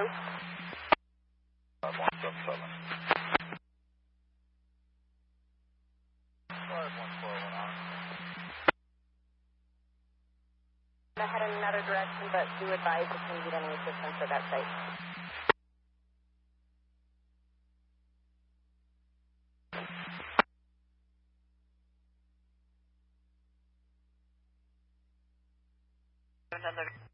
Coast. 5177. 5141. I had another direction, but do advise if you need any assistance at that site. Another